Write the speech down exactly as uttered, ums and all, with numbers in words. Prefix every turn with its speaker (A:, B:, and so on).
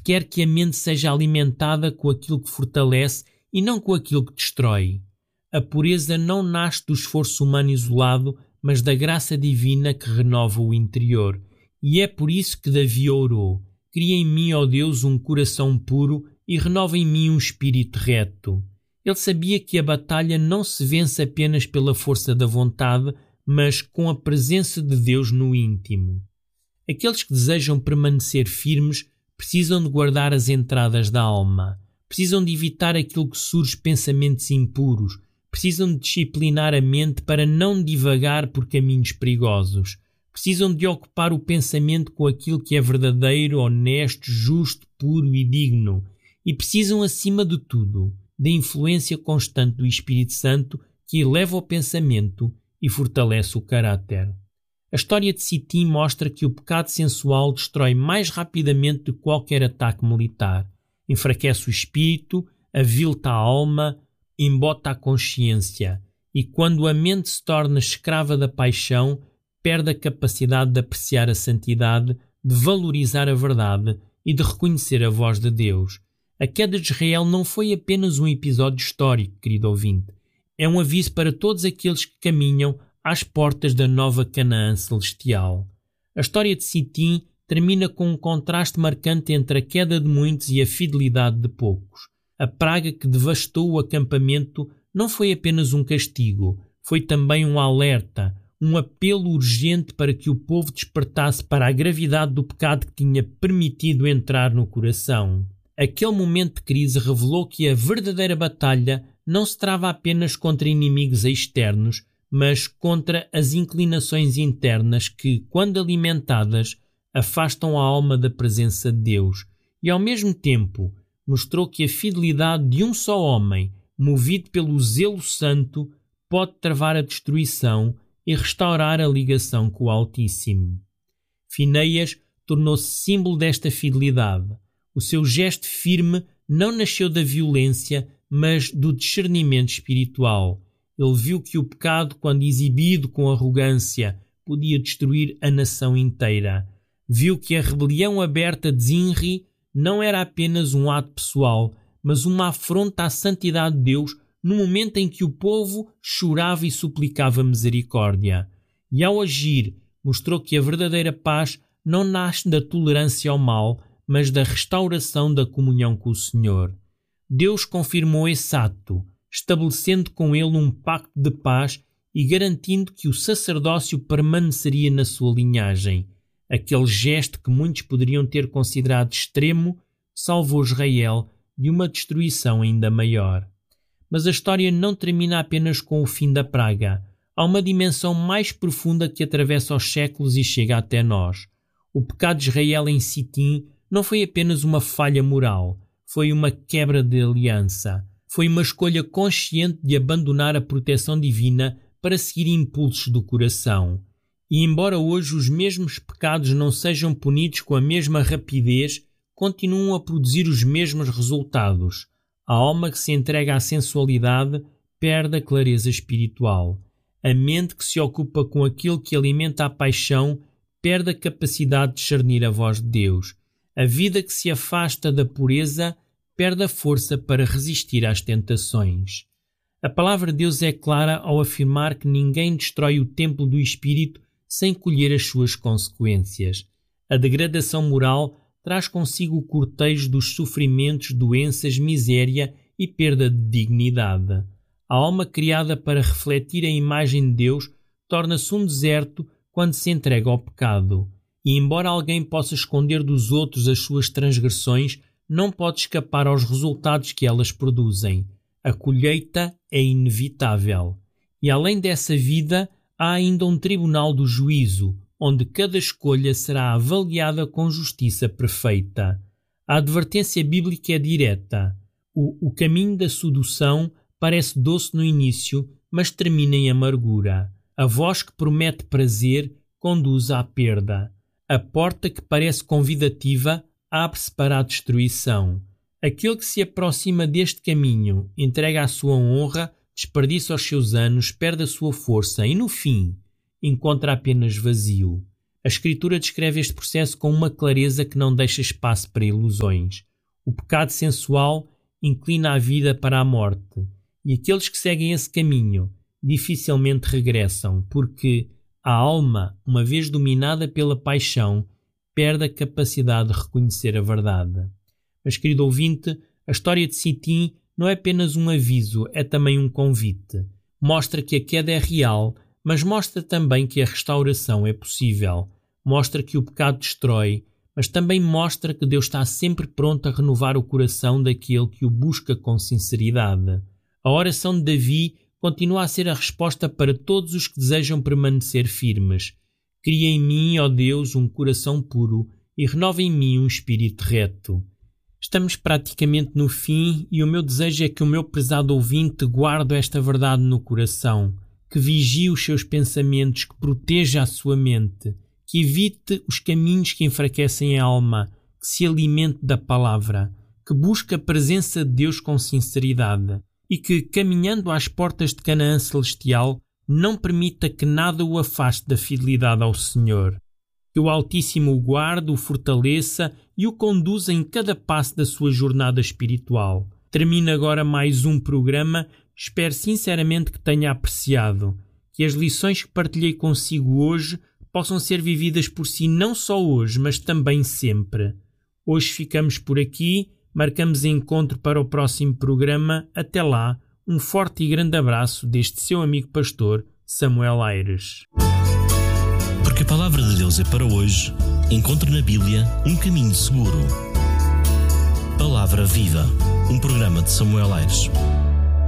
A: requer que a mente seja alimentada com aquilo que fortalece e não com aquilo que destrói. A pureza não nasce do esforço humano isolado, mas da graça divina que renova o interior. E é por isso que Davi orou: cria em mim, ó Deus, um coração puro e renova em mim um espírito reto. Ele sabia que a batalha não se vence apenas pela força da vontade, mas com a presença de Deus no íntimo. Aqueles que desejam permanecer firmes precisam de guardar as entradas da alma, precisam de evitar aquilo que surge pensamentos impuros, precisam de disciplinar a mente para não divagar por caminhos perigosos, precisam de ocupar o pensamento com aquilo que é verdadeiro, honesto, justo, puro e digno, e precisam, acima de tudo, da influência constante do Espírito Santo que eleva o pensamento e fortalece o caráter. A história de Sitim mostra que o pecado sensual destrói mais rapidamente do que qualquer ataque militar. Enfraquece o espírito, avilta a alma, embota a consciência, e quando a mente se torna escrava da paixão, perde a capacidade de apreciar a santidade, de valorizar a verdade e de reconhecer a voz de Deus. A queda de Israel não foi apenas um episódio histórico, querido ouvinte. É um aviso para todos aqueles que caminham às portas da nova Canaã celestial. A história de Sitim termina com um contraste marcante entre a queda de muitos e a fidelidade de poucos. A praga que devastou o acampamento não foi apenas um castigo, foi também um alerta, um apelo urgente para que o povo despertasse para a gravidade do pecado que tinha permitido entrar no coração. Aquele momento de crise revelou que a verdadeira batalha não se trava apenas contra inimigos externos, mas contra as inclinações internas que, quando alimentadas, afastam a alma da presença de Deus, e ao mesmo tempo mostrou que a fidelidade de um só homem, movido pelo zelo santo, pode travar a destruição e restaurar a ligação com o Altíssimo. Finéias tornou-se símbolo desta fidelidade. O seu gesto firme não nasceu da violência, mas do discernimento espiritual. Ele viu que o pecado, quando exibido com arrogância, podia destruir a nação inteira. Viu que a rebelião aberta de Zinri não era apenas um ato pessoal, mas uma afronta à santidade de Deus no momento em que o povo chorava e suplicava misericórdia. E ao agir, mostrou que a verdadeira paz não nasce da tolerância ao mal, mas da restauração da comunhão com o Senhor. Deus confirmou esse ato, estabelecendo com ele um pacto de paz e garantindo que o sacerdócio permaneceria na sua linhagem. Aquele gesto que muitos poderiam ter considerado extremo salvou Israel de uma destruição ainda maior. Mas a história não termina apenas com o fim da praga. Há uma dimensão mais profunda que atravessa os séculos e chega até nós. O pecado de Israel em Sitim não foi apenas uma falha moral, foi uma quebra de aliança. Foi uma escolha consciente de abandonar a proteção divina para seguir impulsos do coração. E embora hoje os mesmos pecados não sejam punidos com a mesma rapidez, continuam a produzir os mesmos resultados. A alma que se entrega à sensualidade perde a clareza espiritual. A mente que se ocupa com aquilo que alimenta a paixão perde a capacidade de discernir a voz de Deus. A vida que se afasta da pureza perde a força para resistir às tentações. A palavra de Deus é clara ao afirmar que ninguém destrói o templo do Espírito sem colher as suas consequências. A degradação moral traz consigo o cortejo dos sofrimentos, doenças, miséria e perda de dignidade. A alma criada para refletir a imagem de Deus torna-se um deserto quando se entrega ao pecado. E embora alguém possa esconder dos outros as suas transgressões, não pode escapar aos resultados que elas produzem. A colheita é inevitável. E além dessa vida, há ainda um tribunal do juízo, onde cada escolha será avaliada com justiça perfeita. A advertência bíblica é direta. O, o caminho da sedução parece doce no início, mas termina em amargura. A voz que promete prazer conduz à perda. A porta que parece convidativa abre-se para a destruição. Aquele que se aproxima deste caminho entrega a sua honra, desperdiça os seus anos, perde a sua força e, no fim, encontra apenas vazio. A Escritura descreve este processo com uma clareza que não deixa espaço para ilusões. O pecado sensual inclina a vida para a morte, e aqueles que seguem esse caminho dificilmente regressam, porque a alma, uma vez dominada pela paixão, perde a capacidade de reconhecer a verdade. Mas, querido ouvinte, a história de Sittim não é apenas um aviso, é também um convite. Mostra que a queda é real, mas mostra também que a restauração é possível. Mostra que o pecado destrói, mas também mostra que Deus está sempre pronto a renovar o coração daquele que o busca com sinceridade. A oração de Davi continua a ser a resposta para todos os que desejam permanecer firmes. Cria em mim, ó Deus, um coração puro e renova em mim um espírito reto. Estamos praticamente no fim e o meu desejo é que o meu prezado ouvinte guarde esta verdade no coração, que vigie os seus pensamentos, que proteja a sua mente, que evite os caminhos que enfraquecem a alma, que se alimente da palavra, que busque a presença de Deus com sinceridade e que, caminhando às portas de Canaã celestial, não permita que nada o afaste da fidelidade ao Senhor. Que o Altíssimo o guarde, o fortaleça e o conduza em cada passo da sua jornada espiritual. Termina agora mais um programa. Espero sinceramente que tenha apreciado, que as lições que partilhei consigo hoje possam ser vividas por si não só hoje, mas também sempre. Hoje ficamos por aqui, marcamos encontro para o próximo programa. Até lá, um forte e grande abraço deste seu amigo pastor, Samuel Aires.
B: Porque a palavra de Deus é para hoje, encontre na Bíblia um caminho seguro. Palavra Viva, um programa de Samuel Aires.